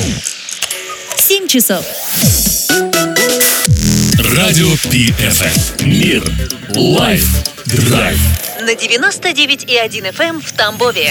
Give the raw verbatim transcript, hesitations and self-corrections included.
Семь часов. Радио Пи Эф Эм. Мир. Лайф. Драйв. На девяносто девять и один эф эм в Тамбове.